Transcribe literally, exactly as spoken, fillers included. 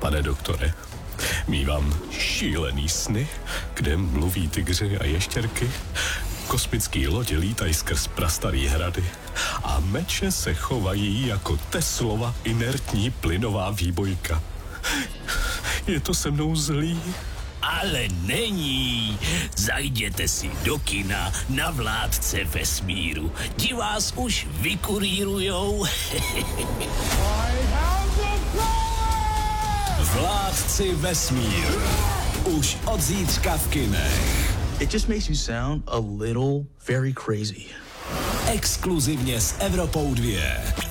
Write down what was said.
Pane doktore, mívám šílený sny, kde mluví tygři a ještěrky, kosmický lodě lítají skrz prastarý hrady a meče se chovají jako Teslova inertní plynová výbojka. Je to se mnou zlý? Ale není. Zajděte si do kina na Vládce vesmíru. Ti vás už vykurírujou. Vládci vesmíru. Už od zítřka v kinech. It just makes you sound a little very crazy. Exkluzivně s Evropou dva.